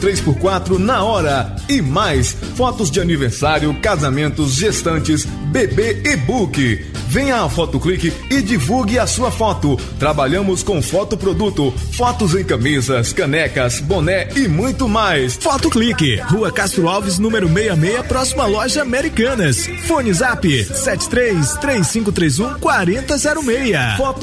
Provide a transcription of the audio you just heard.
3x4 na hora. E mais, fotos de aniversário, casamentos, gestantes, bebê e book. Venha à Fotoclique e divulgue a sua foto. Trabalhamos com fotoproduto, fotos em camisas, canecas, boné e muito mais. Fotoclique, Rua Castro Alves, número 66, próxima loja Americanas. Fone Zap 733531 4006.